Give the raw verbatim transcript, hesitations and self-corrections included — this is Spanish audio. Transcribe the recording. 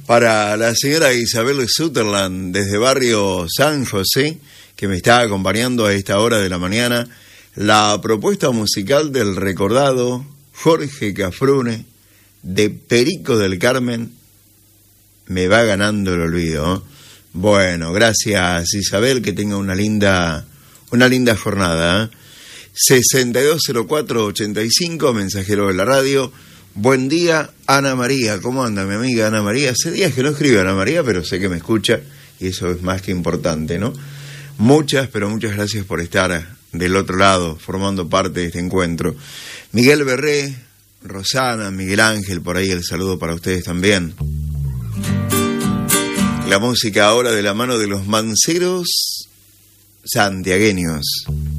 Para la señora Isabel Sutherland, desde barrio San José, que me está acompañando a esta hora de la mañana, la propuesta musical del recordado Jorge Cafrune, de Perico del Carmen, Me va ganando el olvido, ¿eh? Bueno, gracias Isabel, que tenga una linda, una linda jornada, ¿eh? sesenta y dos cero cuatro ochenta y cinco, mensajero de la radio. Buen día, Ana María. ¿Cómo anda mi amiga Ana María? Hace días que no escribe Ana María, pero sé que me escucha y eso es más que importante, ¿no? Muchas, pero muchas gracias por estar del otro lado, formando parte de este encuentro. Miguel Berré, Rosana, Miguel Ángel, por ahí el saludo para ustedes también. La música ahora de la mano de los manceros santiagueños.